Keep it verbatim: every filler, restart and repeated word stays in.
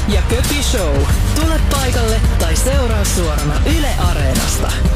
ja Köpi Show. Tule paikalle tai seuraa suorana Yle Areenasta.